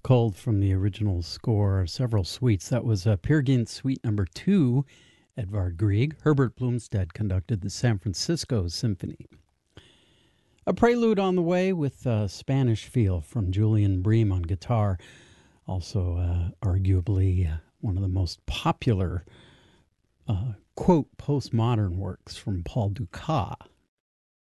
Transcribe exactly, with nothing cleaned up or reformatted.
culled from the original score, several suites. That was uh, Peer Gynt Suite Number Two, Edvard Grieg. Herbert Blomstedt conducted the San Francisco Symphony. A prelude on the way with uh, Spanish Feel from Julian Bream on guitar. Also, uh, arguably uh, one of the most popular, uh, quote, postmodern works from Paul Dukas